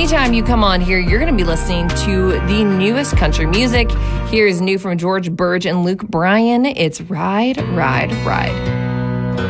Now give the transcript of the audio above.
anytime you come on here, you're going to be listening to the newest country music. Here's new from George Burge and Luke Bryan. It's Ride, Ride, Ride.